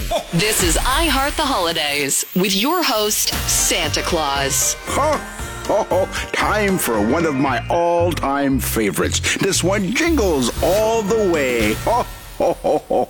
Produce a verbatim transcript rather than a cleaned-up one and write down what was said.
This is I Heart the Holidays with your host, Santa Claus. Huh? Oh, time for one of my all-time favorites. This one jingles all the way. Oh, ho, ho, ho,